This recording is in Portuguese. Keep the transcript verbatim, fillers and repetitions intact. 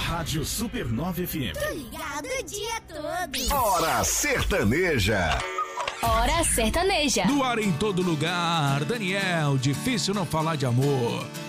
Rádio Supernova F M. Tô ligado o dia todo. Hora Sertaneja. Hora Sertaneja. No ar em todo lugar, Daniel, difícil não falar de amor.